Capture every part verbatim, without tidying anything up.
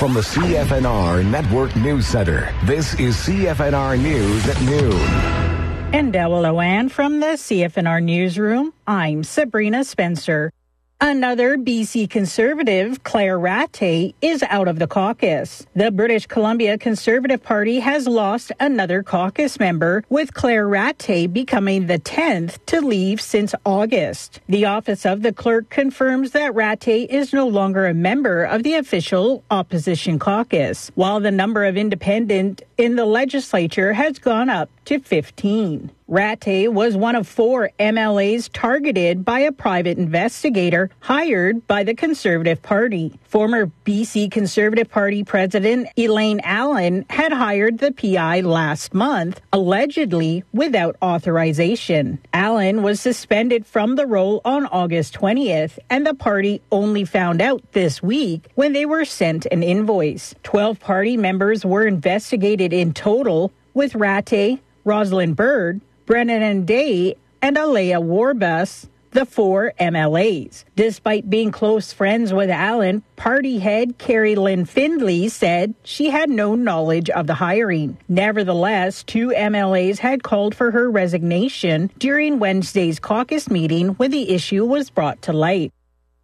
From the C F N R Network News Center, this is C F N R News at noon. And Dewalawan from the C F N R Newsroom, I'm Sabrina Spencer. Another B C Conservative, Claire Rattay, is out of the caucus. The British Columbia Conservative Party has lost another caucus member, with Claire Rattay becoming the tenth to leave since August. The office of the clerk confirms that Rattay is no longer a member of the official opposition caucus, while the number of independent in the legislature has gone up to fifteen. Rattay was one of four M L As targeted by a private investigator hired by the Conservative Party. Former B C Conservative Party President Elaine Allen had hired the P I last month, allegedly without authorization. Allen was suspended from the role on August twentieth, and the party only found out this week when they were sent an invoice. Twelve party members were investigated in total, with Rattay, Rosalind Byrd, Brennan Day, and Alea Warbus, the four M L As. Despite being close friends with Allen, party head Carrie Lynn Findlay said she had no knowledge of the hiring. Nevertheless, two M L As had called for her resignation during Wednesday's caucus meeting when the issue was brought to light.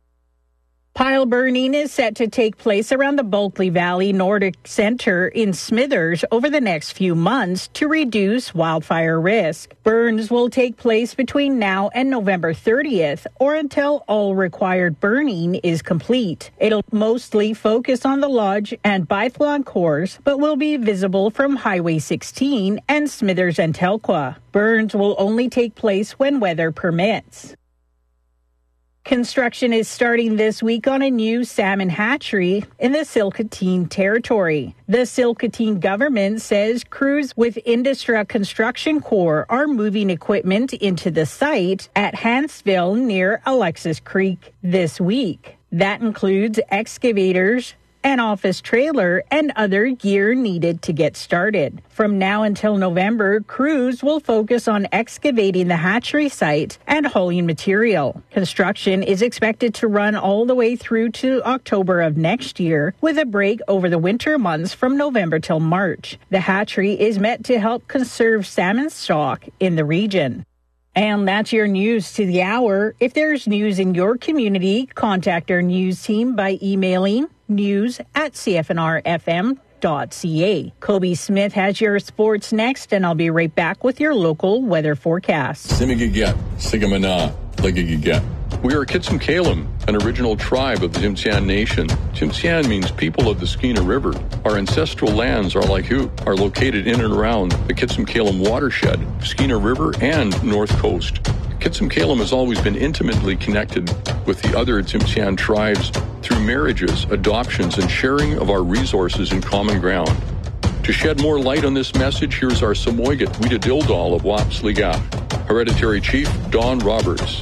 Pile burning is set to take place around the Bulkley Valley Nordic Centre in Smithers over the next few months to reduce wildfire risk. Burns will take place between now and November thirtieth, or until all required burning is complete. It'll mostly focus on the Lodge and Biathlon course, but will be visible from Highway sixteen and Smithers and Telqua. Burns will only take place when weather permits. Construction is starting this week on a new salmon hatchery in the Silkatine territory. The Silkatine government says crews with Industra Construction Corps are moving equipment into the site at Hansville near Alexis Creek this week. That includes excavators, an office trailer, and other gear needed to get started. From now until November, crews will focus on excavating the hatchery site and hauling material. Construction is expected to run all the way through to October of next year, with a break over the winter months from November till March. The hatchery is meant to help conserve salmon stock in the region. And that's your news to the hour. If there's news in your community, contact our news team by emailing news at c f n r f m dot c a. Kobe Smith has your sports next, and I'll be right back with your local weather forecast. Simigigat, Sigamana, Ligigigat. We are Kitsum Kalem, an original tribe of the Tsimshian Nation. Tsimshian means people of the Skeena River. Our ancestral lands are like who are located in and around the Kitsum Kalem watershed, Skeena River, and North Coast. Kitsum Kalem has always been intimately connected with the other Tsimshian tribes through marriages, adoptions, and sharing of our resources and common ground. To shed more light on this message, here's our Samoygat Wida Dildal of Wapsliga, Hereditary Chief Don Roberts.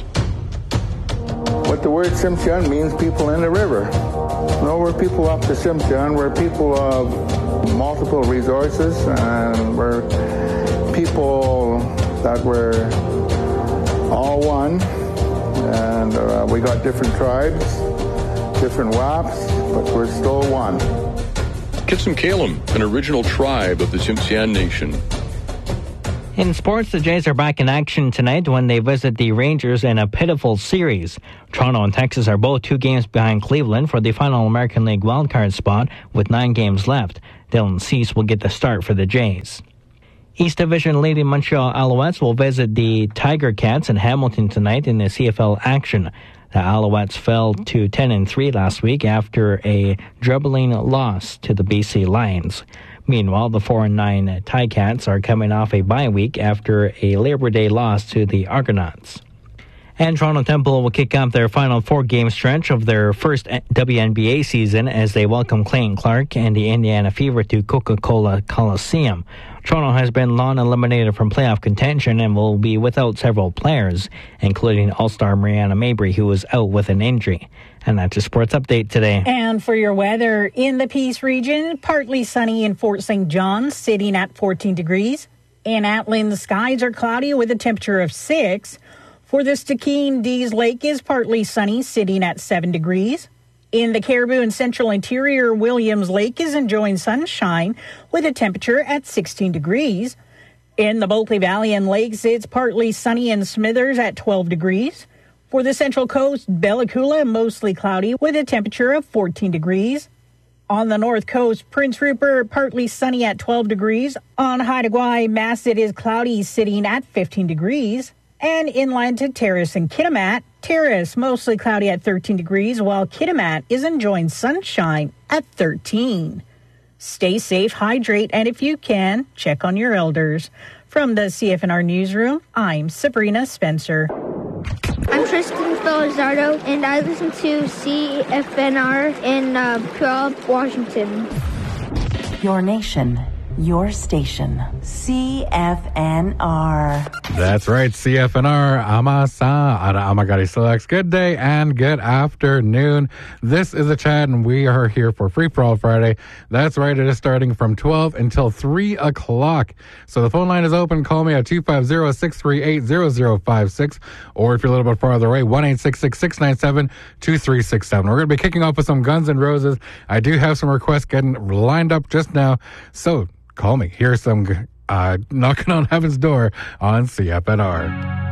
What the word Tsimshian means, people in the river. No, we're people up the Tsimshian. We're people of multiple resources, and we're people that we're all one, and uh, we got different tribes, different W A Ps, but we're still one. Kitsum Kalem, an original tribe of the Tsimshian Nation. In sports, the Jays are back in action tonight when they visit the Rangers in a pitiful series. Toronto and Texas are both two games behind Cleveland for the final American League wildcard spot with nine games left. Dylan Cease will get the start for the Jays. East Division leading Montreal Alouettes will visit the Tiger Cats in Hamilton tonight in the C F L action. The Alouettes fell to ten and three last week after a dribbling loss to the B C Lions. Meanwhile, the four and nine Ticats are coming off a bye week after a Labor Day loss to the Argonauts. And Toronto Temple will kick off their final four-game stretch of their first W N B A season as they welcome Clayton Clark and the Indiana Fever to Coca-Cola Coliseum. Toronto has been long eliminated from playoff contention and will be without several players, including All-Star Mariana Mabry, who is out with an injury. And that's your sports update today. And for your weather, in the Peace region, partly sunny in Fort Saint John, sitting at fourteen degrees. In Atlin, the skies are cloudy with a temperature of six. For the Stikine, Dees Lake is partly sunny, sitting at seven degrees. In the Caribou and Central Interior, Williams Lake is enjoying sunshine with a temperature at sixteen degrees. In the Bulkley Valley and Lakes, it's partly sunny in Smithers at twelve degrees. For the Central Coast, Bella Coola, mostly cloudy with a temperature of fourteen degrees. On the North Coast, Prince Rupert, partly sunny at twelve degrees. On Haida Gwaii, Mass, it is cloudy, sitting at fifteen degrees. And inland to Terrace and Kitimat, Terrace, mostly cloudy at thirteen degrees, while Kitimat is enjoying sunshine at thirteen. Stay safe, hydrate, and if you can, check on your elders. From the C F N R Newsroom, I'm Sabrina Spencer. I'm Tristan Felizardo, and I listen to C F N R in uh, Puyallup, Washington. Your nation, your station, C F N R. That's right, C F N R. Amasa Ara Amagari Selects. Good day and good afternoon. This is a chat, and we are here for Free For All Friday. That's right, it is starting from twelve until three o'clock. So the phone line is open. Call me at two five zero, six three eight, zero zero five six, or if you're a little bit farther away, one eight six six, six nine seven, two three six seven. We're going to be kicking off with some Guns N' Roses. I do have some requests getting lined up just now, so call me. Here's some uh, knocking on heaven's door on C F N R.